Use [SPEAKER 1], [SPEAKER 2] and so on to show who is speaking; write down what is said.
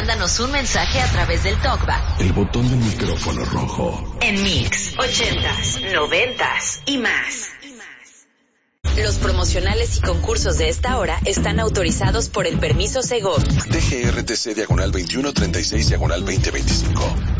[SPEAKER 1] mándanos un mensaje a través del TalkBack.
[SPEAKER 2] El botón del micrófono rojo.
[SPEAKER 1] En Mix, 80s, 90s y más. Los promocionales y concursos de esta hora están autorizados por el permiso Segov.
[SPEAKER 2] DGRTC /2136/2025.